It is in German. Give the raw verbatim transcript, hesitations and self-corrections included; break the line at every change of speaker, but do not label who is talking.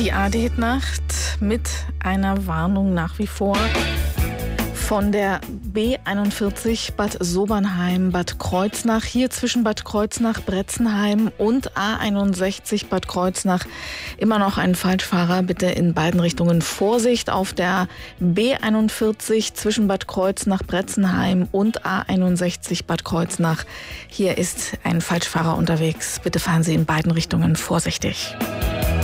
Die A D-Nacht mit einer Warnung nach wie vor von der B einundvierzig Bad Sobernheim, Bad Kreuznach, hier zwischen Bad Kreuznach, Bretzenheim und A einundsechzig Bad Kreuznach. Immer noch ein Falschfahrer, bitte in beiden Richtungen Vorsicht. Auf der B einundvierzig zwischen Bad Kreuznach, Bretzenheim und A einundsechzig Bad Kreuznach. Hier ist ein Falschfahrer unterwegs. Bitte fahren Sie in beiden Richtungen vorsichtig.